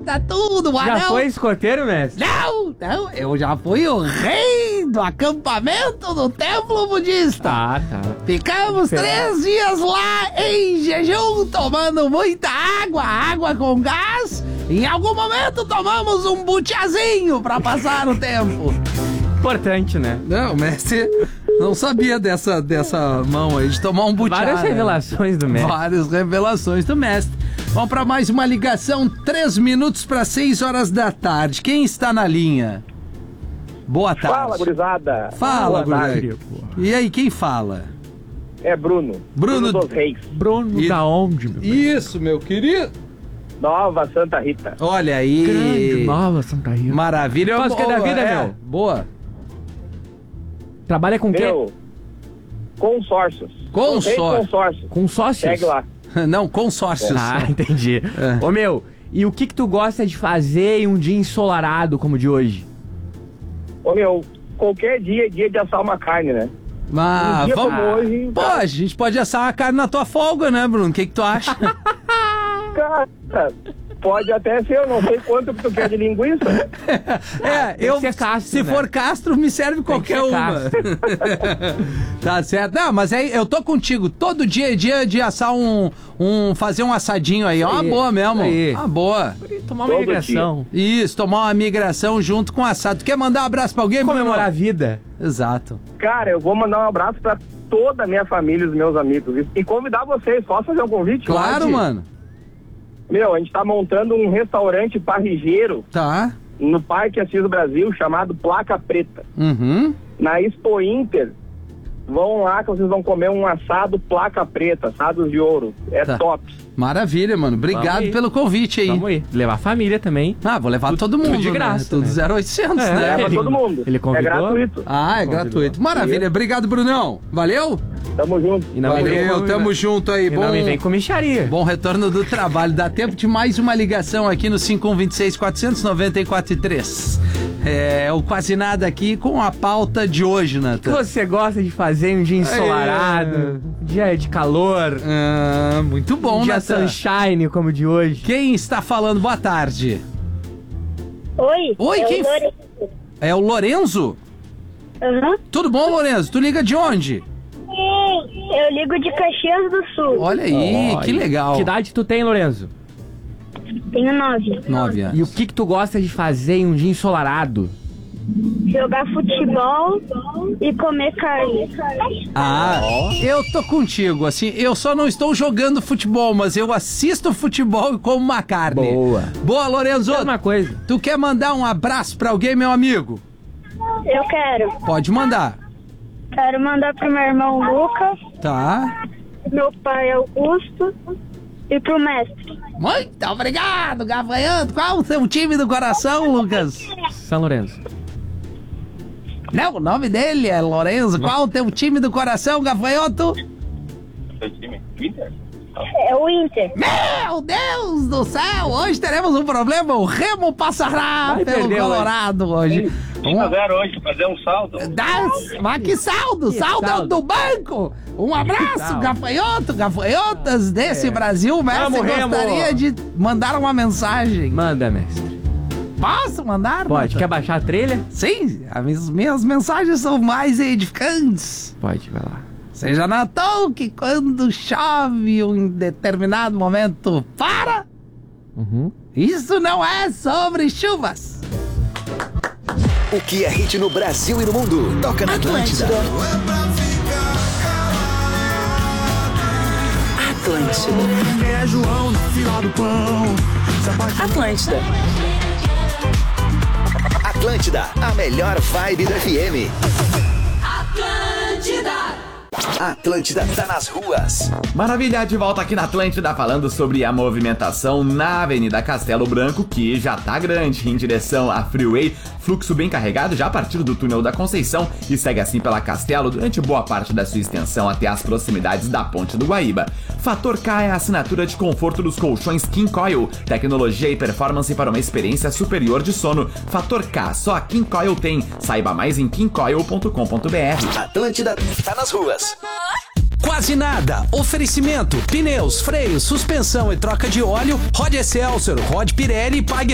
tá tudo, Já anão. foi escoteiro, mestre? Não, eu já fui o rei do acampamento do templo budista. Ah, tá. Ficamos 3 dias lá em jejum, tomando muita água com gás. Em algum momento tomamos um butiazinho pra passar o tempo. Importante, né? Não, mestre, não sabia dessa mão aí de tomar um butiá. Várias revelações do mestre. Várias revelações do mestre. Vamos pra mais uma ligação, 3 minutos para 6 horas da tarde. Quem está na linha? Boa tarde. Fala, gurizada. Fala, Boa tarde. gurizada. E aí, quem fala? É Bruno. Bruno dos Reis. Bruno E- da onde, meu? Isso, meu querido. Nova Santa Rita. Olha aí. Grande, nova Santa Rita. Maravilha. Faz o que é da vida, meu? Boa. Trabalha com o quê? Meu, consórcios. Consórcio. Reis Consórcios. Com sócios? Segue lá. Não, consórcios. Ah, entendi. É. Ô, meu, e o que tu gosta de fazer em um dia ensolarado como o de hoje? Ô, meu, qualquer dia é dia de assar uma carne, né? Ah, Um dia vamos. como hoje, Pô, a gente pode assar uma carne na tua folga, né, Bruno? O que tu acha? cara, pode até ser, eu não sei quanto que tu quer de linguiça. tem que ser Castro, se né? for Castro, me serve qualquer ser uma. Tá certo. Não, mas aí eu tô contigo. Todo dia é dia de assar fazer um assadinho aí. É uma aí, boa mesmo. isso aí. Uma boa. Tomar uma Todo migração. Isso, tomar uma migração junto com assado. Tu quer mandar um abraço pra alguém, Bruno? Comemorar a vida. Exato. Cara, eu vou mandar um abraço pra toda a minha família e os meus amigos. E convidar vocês, posso fazer um convite? Claro, Pode? mano. Meu, a gente tá montando um restaurante parrigeiro Tá. no Parque Assis do Brasil, chamado Placa Preta. Uhum. Na Expo Inter, vão lá que vocês vão comer um assado placa preta, assados de ouro. É Tá. top. Maravilha, mano. Vamos Obrigado aí. pelo convite aí. Vamos aí. Levar a família também. Ah, vou levar todo mundo. de graça, Né? Tudo né? 0800, É. né? Leva ele- todo mundo. ele convidou? É gratuito. Ah, é gratuito. Maravilha. Obrigado, Brunão. Valeu? Tamo junto. E não me vem Valeu, com- tamo junto aí. E não me vem com micharia. Bom retorno do trabalho. Dá tempo de mais uma ligação aqui no 5126-494-3. É o Quase Nada aqui com a pauta de hoje, O que Nathan. você gosta de fazer em um dia ensolarado, dia de calor, Ah, muito bom, um dia Nathan. sunshine como o de hoje? Quem está falando? Boa tarde. Oi. Oi, quem- Lore- É o Lorenzo? Aham. Tudo bom, Lorenzo? Tu liga de onde? Eu ligo de Caxias do Sul. Olha aí, Olha, que legal. Que idade tu tem, Lorenzo? Tenho 9. 9 anos. E o que tu gosta de fazer em um dia ensolarado? Jogar futebol e comer carne. Ah, eu tô contigo, assim, eu só não estou jogando futebol, mas eu assisto futebol e como uma carne. Boa. Boa, Lorenzo. Mesma coisa. Tu quer mandar um abraço pra alguém, meu amigo? Eu quero. Pode mandar. Quero mandar pro meu irmão Lucas, Tá. meu pai Augusto e pro mestre. Muito obrigado, Gafanhoto. Qual o seu time do coração, Lucas? São Lourenço. Não, o nome dele é Lorenzo. Qual o teu time do coração, Gafanhoto? É o Inter. Meu Deus do céu, hoje teremos um problema. O Remo passará Vai pelo perder Colorado hoje. 1-0 hoje, fazer um salto. Mas que saldo! Saldo é o do banco! Um abraço, saldo. gafanhoto, gafanhotas desse Brasil. O mestre Vamos, Remo. gostaria de mandar uma mensagem. Manda, mestre. Posso mandar? Pode. Nathan? Quer baixar a trilha? Sim, as minhas mensagens são mais edificantes. Pode, vai lá. Você já notou que quando chove um determinado momento para? Uhum. Isso não é sobre chuvas. O que é hit no Brasil e no mundo? Toca na Atlântida. Quem é João na fila do pão? Atlântida, a melhor vibe do FM. Atlântida tá nas ruas. Maravilha, de volta aqui na Atlântida falando sobre a movimentação na Avenida Castelo Branco, que já tá grande em direção à Freeway, fluxo bem carregado já a partir do túnel da Conceição e segue assim pela Castelo durante boa parte da sua extensão até as proximidades da Ponte do Guaíba. Fator K é a assinatura de conforto dos colchões King Coil, tecnologia e performance para uma experiência superior de sono. Fator K, só a King Coil tem. Saiba mais em kingcoil.com.br. Atlântida tá nas ruas. Quase Nada. Oferecimento: pneus, freios, suspensão e troca de óleo. Rod Excelsior, Rod Pirelli, pague